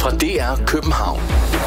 fra DR København.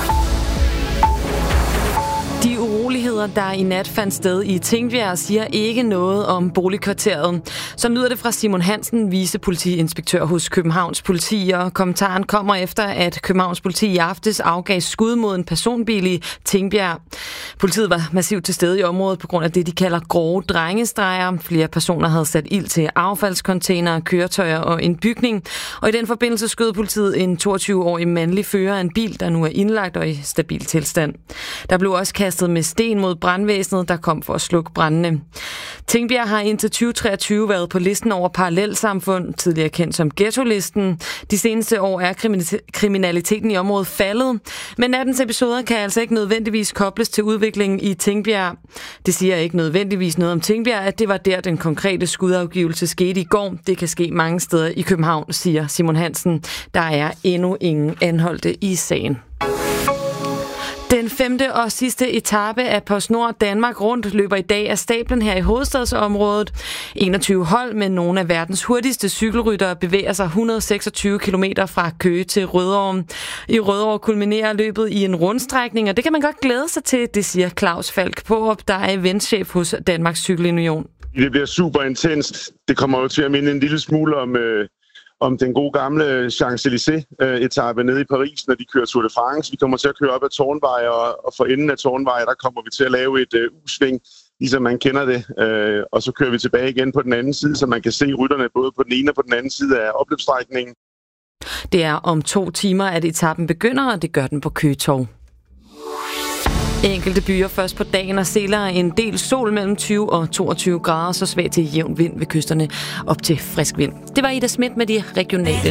De uroligheder, der i nat fandt sted i Tingbjerg, siger ikke noget om boligkvarteret. Så lyder det fra Simon Hansen, vicepolitiinspektør hos Københavns Politi, og kommentaren kommer efter, at Københavns Politi i aftes afgav skud mod en personbil i Tingbjerg. Politiet var massivt til stede i området på grund af det, de kalder grove drengestreger. Flere personer havde sat ild til affaldscontainere, køretøjer og en bygning. Og i den forbindelse skød politiet en 22-årig mandlig fører af en bil, der nu er indlagt og i stabil tilstand. Der blev også kastet med sten mod brandvæsenet, der kom for at slukke brandene. Tingbjerg har indtil 2023 været på listen over parallelsamfund, tidligere kendt som ghetto-listen. De seneste år er kriminaliteten i området faldet, men nattens episoder kan altså ikke nødvendigvis kobles til udviklingen i Tingbjerg. Det siger ikke nødvendigvis noget om Tingbjerg, at det var der, den konkrete skudafgivelse skete i går. Det kan ske mange steder i København, siger Simon Hansen. Der er endnu ingen anholdte i sagen. Den 5. og sidste etape af PostNord Danmark Rundt løber i dag af stablen her i hovedstadsområdet. 21 hold med nogle af verdens hurtigste cykelryttere bevæger sig 126 km fra Køge til Rødovre. I Rødovre kulminerer løbet i en rundstrækning, og det kan man godt glæde sig til, det siger Claus Falk Paarup, der er eventchef hos Danmarks Cykelunion. Det bliver super intenst. Det kommer jo til at minde en lille smule om den gode gamle Champs-Élysées-etape nede i Paris, når de kører Tour de France. Vi kommer til at køre op ad Tårnvej, og for enden af Tårnvej, der kommer vi til at lave et U-sving, ligesom man kender det. Og så kører vi tilbage igen på den anden side, så man kan se rytterne både på den ene og på den anden side af opløbsstrækningen. Det er om 2 timer, at etappen begynder, og det gør den på Køge Torv. Enkelte byer først på dagen og senere en del sol mellem 20 og 22 grader, så svag til jævn vind ved kysterne op til frisk vind. Det var Ida Schmidt med de regionale